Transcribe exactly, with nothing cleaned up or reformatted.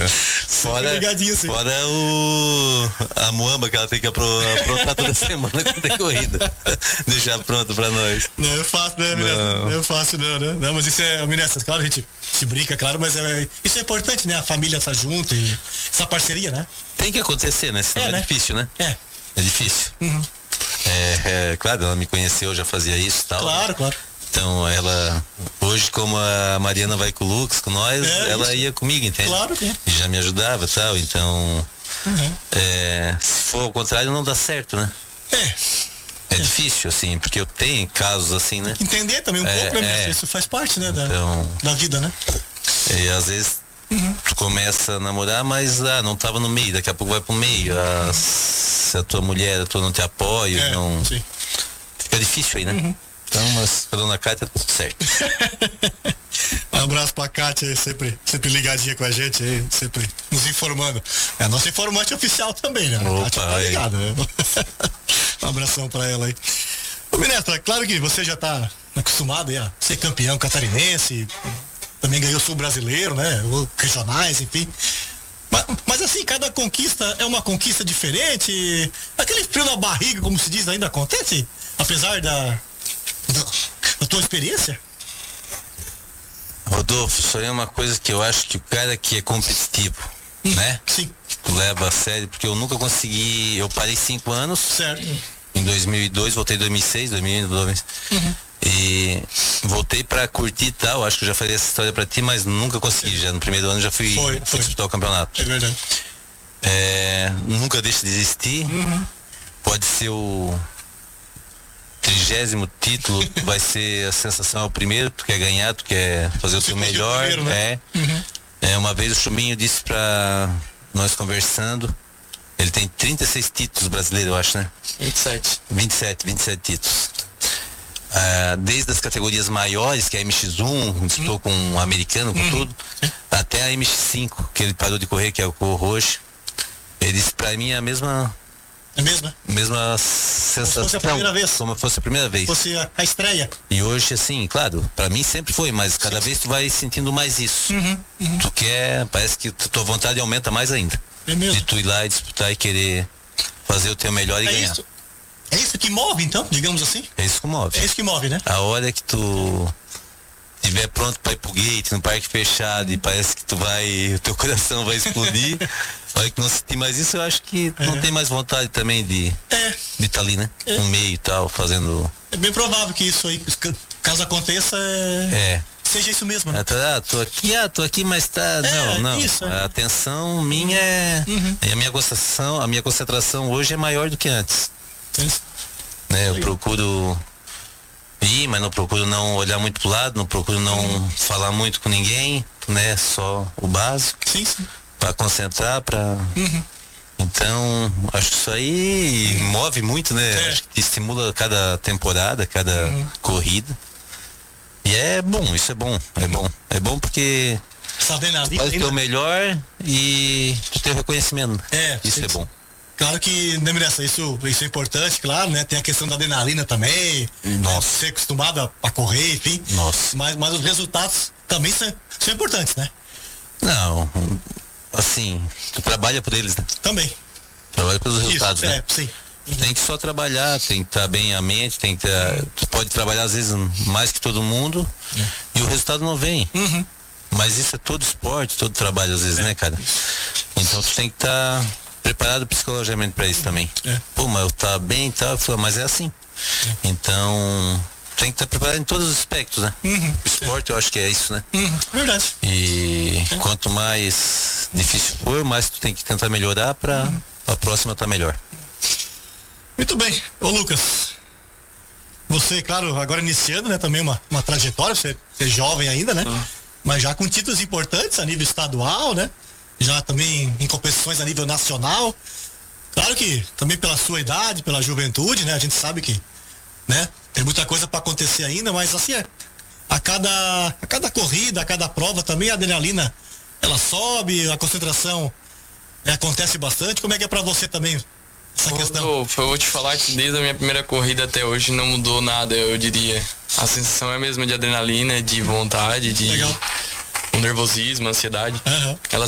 Fora, ligadinho, sim. fora o, a muamba que ela tem que apro- aprontar toda semana quando tem corrida. Deixar pronto pra nós. Não é fácil, né, Minestra? Não. Não é fácil, não, né? Não, mas isso é, Minestra, claro, a gente se brinca, claro, mas é, isso é importante, né? A família tá junto e essa parceria, né? Tem que acontecer, né? Senão É, é, né? difícil, né? É, É difícil. Uhum. É, é, claro, ela me conheceu, já fazia isso e tal. claro, claro. Então ela, hoje como a Mariana vai com o Lucas, com nós, É, ela isso. ia comigo, entende? Claro que é. E já me ajudava e tal, então, Uhum. é, se for ao contrário não dá certo, né? É, É difícil, assim, porque eu tenho casos assim, né? entender também um É, pouco, né, Minestra? é. Isso faz parte, né, da, Então, da vida, né? e às vezes tu começa a namorar, mas ah, não tava no meio, daqui a pouco vai pro meio. Ah, se a tua mulher, a tua não te apoia, É, não. sim. Fica difícil aí, né? Então, mas a dona Cátia tá tudo certo. Um abraço pra Kátia aí, sempre, sempre ligadinha com a gente aí, sempre nos informando. É a nossa informante oficial também, né? A Opa, Kátia tá aí. ligada, né? Um abração pra ela aí. Ô, Minestra, claro que você já tá acostumado aí a ser campeão catarinense, também ganhou sul brasileiro, né? Ou regionais, enfim. Mas, mas assim, cada conquista é uma conquista diferente. Aquele frio na barriga, como se diz, ainda acontece? Apesar da, da, da tua experiência? Rodolfo, isso aí é uma coisa que eu acho que o cara que é competitivo, né? Sim, Tu leva a sério, porque eu nunca consegui. Eu parei cinco anos, certo. em dois mil e dois, voltei em dois mil e seis, dois mil e dois. Uhum. E voltei pra curtir e tal. Acho que eu já falei essa história pra ti, mas nunca consegui. Já no primeiro ano já fui, Foi, fui foi. disputar o campeonato. É verdade. É, nunca deixe de existir. Pode ser o trigésimo título, vai ser a sensação ao primeiro, tu quer ganhar, tu quer fazer o Você teu conseguiu o melhor. primeiro, né? É. É, uma vez o Chumbinho disse pra nós conversando, ele tem trinta e seis títulos brasileiros, eu acho, né? vinte e sete. vinte e sete, vinte e sete títulos. Ah, desde as categorias maiores, que é a M X um, disputou com o americano, com tudo, até a M X cinco, que ele parou de correr, que é o Corro Roxo. Ele disse pra mim a mesma, É mesmo? mesma sensação. fosse a primeira vez. Como se fosse a primeira vez. Fosse a, a estreia. E hoje, assim, claro, pra mim sempre foi, mas cada vez tu vai sentindo mais isso. Tu quer, parece que tua vontade aumenta mais ainda. É mesmo. De tu ir lá e disputar e querer fazer o teu melhor e É ganhar. isso. É isso que move, então, digamos assim? É isso que move. É isso que move, né? A hora que tu estiver pronto pra ir pro gate, no parque fechado, e parece que tu vai, o teu coração vai explodir, a hora que não sentir mais isso, eu acho que tu não tem mais vontade também de É. de estar ali, né? No meio e tal, fazendo. É bem provável que isso aí, caso aconteça, é... É. seja isso mesmo, né? Ah, tá, ah, tô aqui, ah, tô aqui, mas tá. não, não. isso, é. A atenção minha é. E a minha concentração, a minha concentração hoje é maior do que antes. Né? Eu procuro ir, mas não procuro não olhar muito pro lado, não procuro não falar muito com ninguém, né? Só o básico. Sim, sim. Pra concentrar, pra. Então, acho que isso aí move muito, né? É. Acho que estimula cada temporada, cada corrida. E é bom, isso é bom, é bom. É bom porque Essa adrenalina faz o teu ainda- melhor e tu tem reconhecimento. É, Isso sim, é sim. bom. Claro que, né, Miressa, isso, isso é importante, claro, né? Tem a questão da adrenalina também. Nossa. Né? Ser acostumado a, a correr, enfim. Nossa. Mas, mas os resultados também são, são importantes, né? Não, assim, tu trabalha por eles, né? Também. Trabalha pelos resultados, isso, né? é, sim. Tem que só trabalhar, tem que estar bem a mente, tem que ter, tu pode trabalhar às vezes mais que todo mundo e o resultado não vem. Mas isso é todo esporte, todo trabalho às vezes, né, cara? Então tu tem que estar preparado psicologicamente para isso também. É. Pô, mas eu tá bem e tal, eu falo, mas é assim. Então tem que estar preparado em todos os aspectos, né? O esporte eu acho que é isso, né? Uhum, verdade. E quanto mais difícil for, mais tu tem que tentar melhorar para a próxima estar melhor. Muito bem. Ô, Lucas, você, claro, agora iniciando, né, também uma, uma trajetória, você, você é jovem ainda, né? Mas já com títulos importantes a nível estadual, né? Já também em competições a nível nacional. Claro que também pela sua idade, pela juventude, né? A gente sabe que, né? Tem muita coisa para acontecer ainda, mas assim, é, a cada, a cada corrida, a cada prova também a adrenalina, ela sobe, a concentração é, acontece bastante. Como é que é para você também essa questão? Rodolfo, eu vou te falar que desde a minha primeira corrida até hoje não mudou nada, eu diria. A sensação é a mesma de adrenalina, de vontade, de Legal. o nervosismo, a ansiedade. Aham. Ela